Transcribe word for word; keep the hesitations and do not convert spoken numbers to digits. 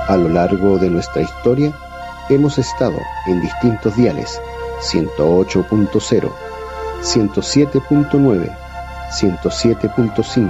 A lo largo de nuestra historia, hemos estado en distintos diales: ciento ocho punto cero, ciento siete punto nueve, ciento siete punto cinco,